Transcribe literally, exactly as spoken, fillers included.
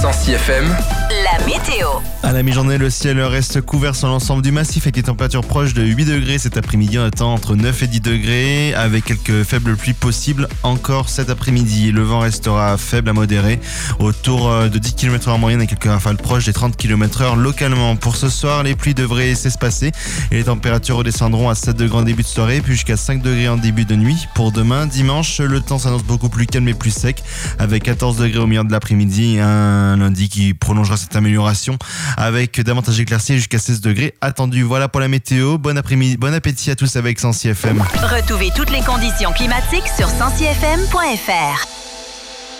Sancy F M, la météo. À la mi-journée, le ciel reste couvert sur l'ensemble du massif avec des températures proches de huit degrés. Cet après-midi, on attend entre neuf et dix degrés avec quelques faibles pluies possibles encore cet après-midi. Le vent restera faible à modéré autour de dix kilomètres heure en moyenne et quelques rafales proches des trente kilomètres heure localement. Pour ce soir, les pluies devraient s'espacer et les températures redescendront à sept degrés en début de soirée puis jusqu'à cinq degrés en début de nuit. Pour demain, dimanche, le temps s'annonce beaucoup plus calme et plus sec avec quatorze degrés au milieu de l'après-midi. Un lundi qui prolongera cette amélioration avec davantage éclaircies jusqu'à seize degrés attendus. Voilà pour la météo. Bon après-midi, bon appétit à tous avec Sancy F M. Retrouvez toutes les conditions climatiques sur sancy f m point f r.